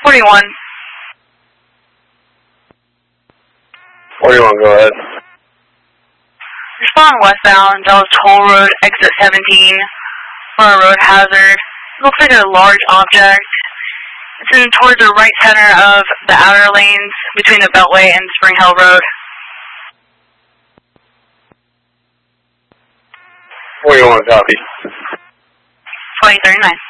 41. 41, go ahead. Respond westbound, Dallas Toll Road, exit 17, for a road hazard. Looks like a large object. It's in towards the right center of the outer lanes between the Beltway and Spring Hill Road. 41, copy. 2039.